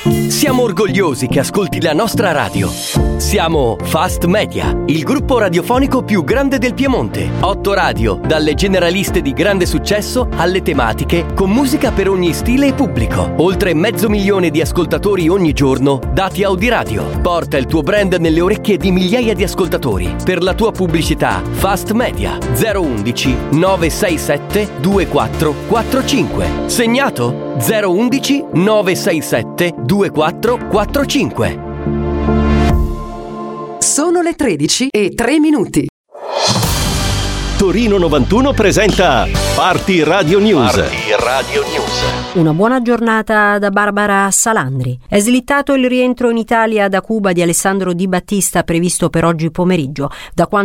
Siamo orgogliosi che ascolti la nostra radio. Siamo Fast Media, il gruppo radiofonico più grande del Piemonte. 8 radio, dalle generaliste di grande successo alle tematiche, con musica per ogni stile e pubblico. Oltre 500.000 di ascoltatori ogni giorno, dati Audiradio. Porta il tuo brand nelle orecchie di migliaia di ascoltatori. Per la tua pubblicità, Fast Media 011 967 2445. Segnato? 011 967 2445. Sono le 13:03. Torino 91 presenta Party Radio News. Una buona giornata da Barbara Salandri. È slittato il rientro in Italia da Cuba di Alessandro Di Battista, previsto per oggi pomeriggio. Da quanto